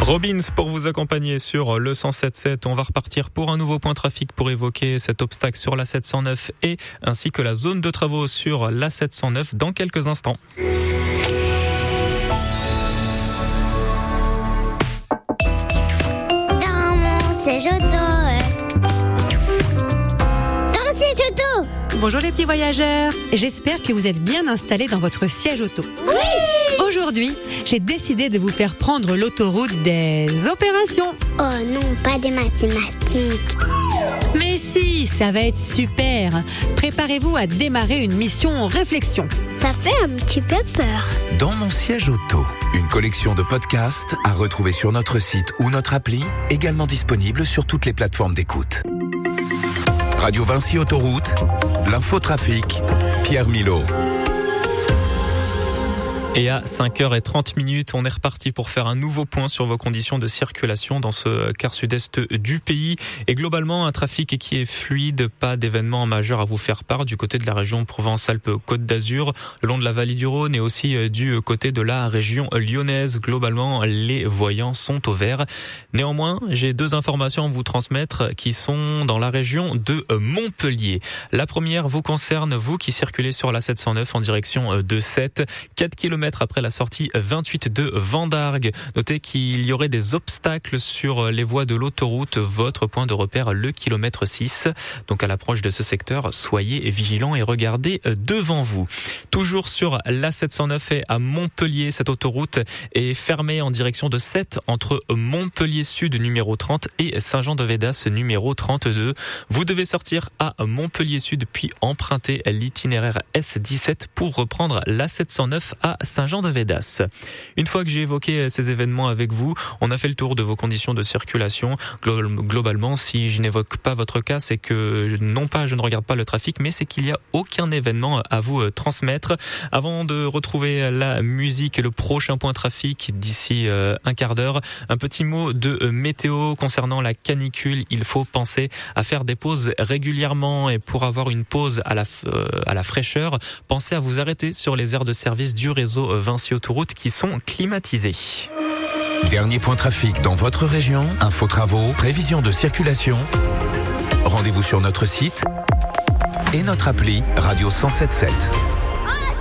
Robbins pour vous accompagner sur le 107.7. On va repartir pour un nouveau point trafic pour évoquer cet obstacle sur la 709 et ainsi que la zone de travaux sur la 709 dans quelques instants. Dans mon siège auto. Dans mon siège auto. Bonjour les petits voyageurs, j'espère que vous êtes bien installés dans votre siège auto. Oui. Aujourd'hui, j'ai décidé de vous faire prendre l'autoroute des opérations. Oh non, pas des mathématiques. Mais si, ça va être super. Préparez-vous à démarrer une mission réflexion. Ça fait un petit peu peur. Dans mon siège auto, une collection de podcasts à retrouver sur notre site ou notre appli, également disponible sur toutes les plateformes d'écoute. Radio Vinci Autoroute, l'infotrafic, Pierre Milot. Et à 5h30, on est reparti pour faire un nouveau point sur vos conditions de circulation dans ce quart sud-est du pays. Et globalement, un trafic qui est fluide, pas d'événements majeurs à vous faire part du côté de la région Provence-Alpes-Côte d'Azur, le long de la vallée du Rhône et aussi du côté de la région lyonnaise. Globalement, les voyants sont au vert. Néanmoins, j'ai deux informations à vous transmettre qui sont dans la région de Montpellier. La première vous concerne, vous qui circulez sur la 709 en direction de Sète, 4 km après la sortie 28 de Vendargues. Notez qu'il y aurait des obstacles sur les voies de l'autoroute. Votre point de repère, le kilomètre 6. Donc à l'approche de ce secteur, soyez vigilants et regardez devant vous. Toujours sur la 709 et à Montpellier, cette autoroute est fermée en direction de Sète entre Montpellier Sud numéro 30 et Saint-Jean-de-Védas numéro 32. Vous devez sortir à Montpellier Sud puis emprunter l'itinéraire S17 pour reprendre la 709 à Saint-Jean-de-Védas. Une fois que j'ai évoqué ces événements avec vous, on a fait le tour de vos conditions de circulation. Globalement, si je n'évoque pas votre cas, c'est que non pas je ne regarde pas le trafic, mais c'est qu'il n'y a aucun événement à vous transmettre. Avant de retrouver la musique et le prochain point trafic d'ici un quart d'heure, un petit mot de météo concernant la canicule. Il faut penser à faire des pauses régulièrement et pour avoir une pause à la fraîcheur, pensez à vous arrêter sur les aires de service du réseau Vinci Autoroute qui sont climatisés. Dernier point trafic dans votre région, info travaux, prévision de circulation. Rendez-vous sur notre site et notre appli Radio 107.7.